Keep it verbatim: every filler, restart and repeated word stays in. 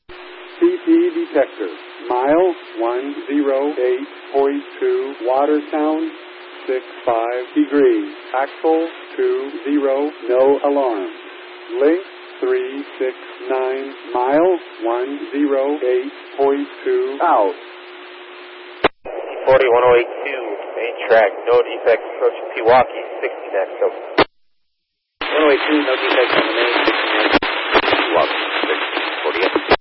C P detector, mile one oh eight point two, water sound, six five degrees, axle two zero, no alarm. Link three six nine, mile one oh eight point two, out. forty-one oh eight two, main track, no defects, approaching Pewaukee, sixty next, over. one oh eight two, no defects on the main, sixty next, Pewaukee, sixty, forty-eight.